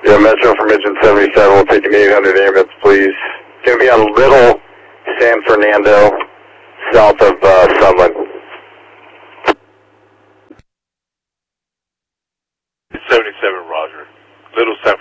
Yeah, Metro from Engine 77, we'll take an 800 ambulance, please. It's going to be on Little San Fernando, south of Sunland. 77, Roger. Little San